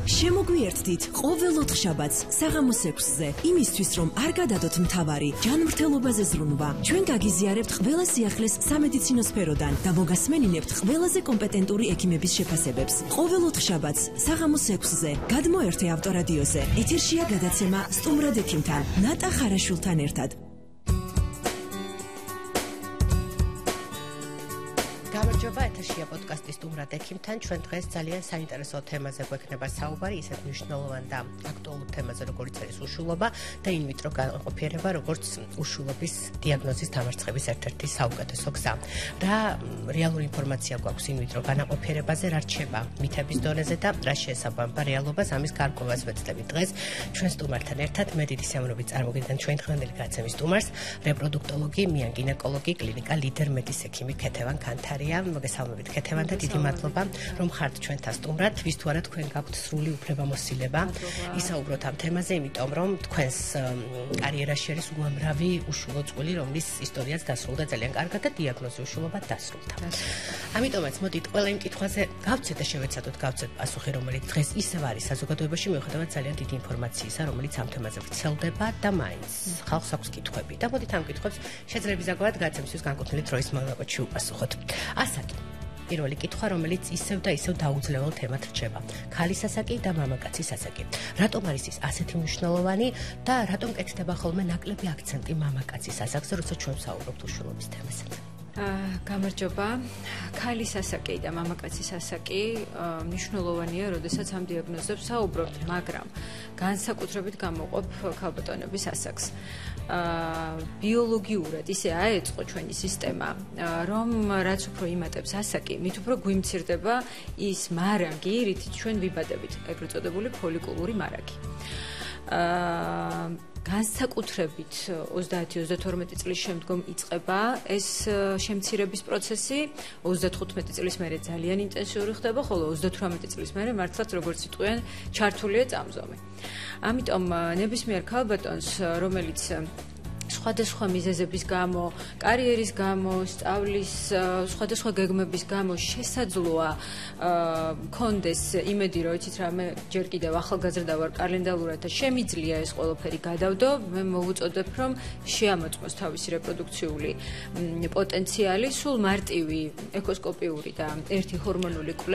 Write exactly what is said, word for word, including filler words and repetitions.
შემოგვიერთდით ყოველ ოთხშაბათს საღამოს ექვსზე, იმისთვის რომ არ გადადოთ მთავარი ჯანმრთელობაზე ზრუნვა. ჩვენ გაგიზიარებთ ყველა სიახლეს სამედიცინო სფეროდან და მოგასმენინებთ ყველაზე კომპეტენტური ექიმების შეფასებებს. ყოველ ოთხშაბათს საღამოს ექვსზე გადმოერთე ავტორადიოზე. ეთერშია გადაცემა სტუმრად ექიმთან, ნატა ხარაშვილთან ერთად. გამარჯობა, ეთერშია პოდკასტის სტუმრად ექიმთან. ჩვენ დღეს ძალიან საინტერესო თემაზე გვექნება საუბარი, ისეთ მნიშვნელოვან და აქტუალურ თემაზე, როგორც არის უშულობა და ინვიტრო განყოფიერება, როგორც უშულობის დიაგნოზის დამარცხების ერთ-ერთი საუკეთესო გზა. რა რეალური ინფორმაცია გვაქვს ინვიტრო განყოფიერებაზე, რა რჩება მითების დონეზე და რა შეესაბამება რეალობას, ამის გარკვევას ვეცდებით დღეს ჩვენ სტუმართან ერთად. მე დიდი სიამოვნებით წარმოგიდგენთ ჩვენ დღევანდელი გადაცემის სტუმარს, რეპროდუქტოლოგი, მიან გინეკოლოგი, კლინიკა ლიდერ მედის ექიმი ქეთევან ქანთარია. მოგესალმებით ქეთევან და დიდი მადლობა რომ ხართ ჩვენთან სტუმრად. ვის თუ არა თქვენ გაქვთ სრული უფლებამოსილება ისაუბროთ ამ თემაზე, იმიტომ რომ თქვენს კარიერაში არის უამრავი უშულო წვლილი, რომლის ისტორიაც დასრულდა ძალიან კარგად და დიაგნოზი უშულობა დასრულდა. ამიტომაც მოდით ყველა იმ კითხვაზე გავცეთ და შევეცადოთ გავცეთ პასუხი, რომელიც დღეს ისევ არის საზოგადოებაში, მიუხედავად ძალიან დიდი ინფორმაციისა, რომელიც ამ თემაზე ვრცელდება და მაინც ხალხს აქვს კითხვები. და მოდით ამ კითხვებს შეძლებისაგან გადაცემისთვის განკუთვნილი დროის მანძილში უპასუხოთ. ასაკი. პირველი კითხვა, რომელიც ისევ და ისევ დაუძლებელ თემად რჩება. ქალის ასაკი და მამაკაცის ასაკი. რატომ არის ის ასეთი მნიშვნელოვანი და რატომ კეთდება ხოლმე ნაკლები აქცენტი მამაკაცის ასაკზე, როცა ჩვენ ვსაუბრობთ უშულობის თემაზე? გამარჯობა. ქალის ასაკი და მამაკაცის ასაკი მნიშვნელოვანია, როდესაც ამ დიაგნოზებს საუბრობთ, მაგრამ განსაკუთრებით გამოვყოფ ქალბატონების ასაკს. ბიოლოგიურად ისე აეწყო ჩვენი სისტემა, რომ რაც უფრო იმატებს ასაკი, მით უფრო გვიმცირდება ის მარაგი, რითიც ჩვენ ვიბადებით, ეგრეთ წოდებული ფოლიკულური მარაგი. განსაკუთრებით ოცდაათი ოცდათორმეტი წლის შემდგომ იწყება ეს შემცირების პროცესი, ოცდათხუთმეტი წლის მერე ძალიან ინტენსიური ხდება, ხოლო ოცდათვრამეტი წლის მერე მართლაც როგორც იტყვიან, ჩართულია წამზომი. ამიტომ ნებისმიერ ქალბატონს, რომელიც სხვადასხვა მიზეზების გამო, კარიერის გამო, სწავლის სხვადასხვა გეგმების გამო შესაძლოა მქონდეს იმედი, რომ იცით რა, მე ჯერ კიდევ ახალგაზრდა ვარ კალენდარულად და შემიძლია ეს ყველაფერი გადავდო, მე მოვუწოდებ, რომ შეამოწმოს თავისი რეპროდუქციული პოტენციალი, სულ მარტივი ეკოსკოპიური და ერთი ჰორმონული